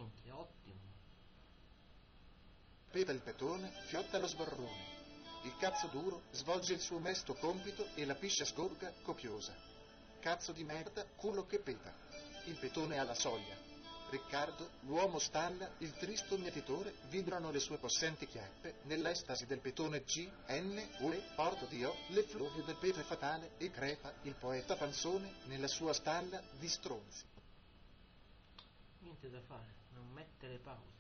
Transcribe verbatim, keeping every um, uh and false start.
Minchia, ottimo. Peta il petone, fiotta lo sborrone. Il cazzo duro svolge il suo mesto compito e la piscia sgorga copiosa. Cazzo di merda, culo che peta. Il petone alla soglia. Riccardo, l'uomo stalla, il tristo mietitore, vibrano le sue possenti chiappe nell'estasi del petone G, N, Ue, porto Dio, l'effluvio del pepe fatale e crepa il poeta panzone nella sua stalla di stronzi. Niente da fare, non mettere pausa.